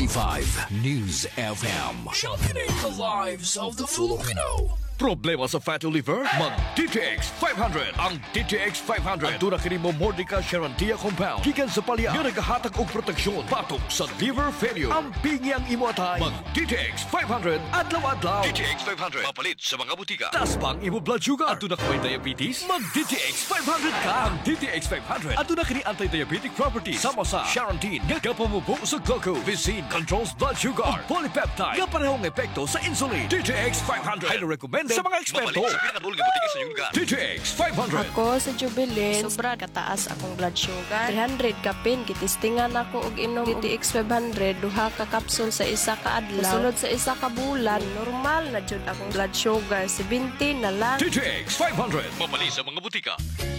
95 News FM. Sharpening the lives of the Filipino. Problema sa fatty liver? Mag-DTX 500. Ang DTX 500 ang tunang kini mo Mordica Charantia compound. Gikan sa palya, nga nagahatag og proteksyon batok sa liver failure. Ang pingyang imo atay. Mag-DTX 500 adlaw-adlaw. DTX 500 mapalit sa mga butika. Taas pa ang imo blood sugar. At na may diabetes? Mag-DTX 500 ka. Ang DTX 500 at na kini anti-diabetic properties. Sama sa Charantin, nga kapamubo sa glucose. Visin controls blood sugar. Ang polypeptide, nga parehong epekto sa insulin. DTX 500. Highly recommended sa mga eksperto. DTX 500. Ako sa Jubilee, sobra kataas akong blood sugar. 300 kapin, gitistingan ako og inom DTX 500, duha ka kapsul sa isa ka adlaw. Sunod sa isa ka bulan, normal na jud akong blood sugar, 70 na lang. DTX 500. Mapali sa mga butika.